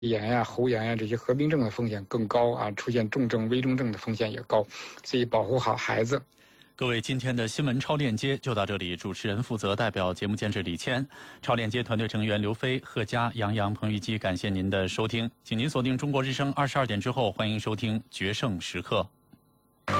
炎呀、喉炎呀这些合并症的风险更高啊，出现重症、危重症的风险也高，所以保护好孩子。 各位，今天的新闻超链接就到这里。主持人负责代表节目监制李谦，超链接团队成员刘飞、贺佳、杨洋、彭玉基，感谢您的收听，请您锁定中国之声22点之后，欢迎收听《决胜时刻》。